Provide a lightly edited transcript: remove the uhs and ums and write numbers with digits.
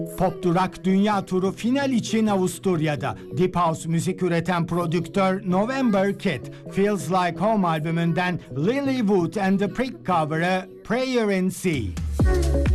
Pop Durak Dünya Turu final için Avusturya'da. Deep House müzik üreten prodüktör November Kid, Feels Like Home albümünden Lilywood and the Prick cover'ı Prayer in Sea.